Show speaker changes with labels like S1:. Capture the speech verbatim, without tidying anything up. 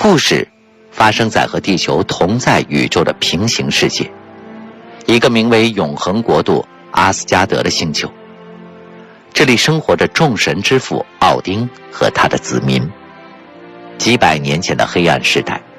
S1: 故事发生在和地球同在宇宙的平行世界，一个名为永恒国度阿斯加德的星球。这里生活着众神之父奥丁和他的子民。几百年前的黑暗时代，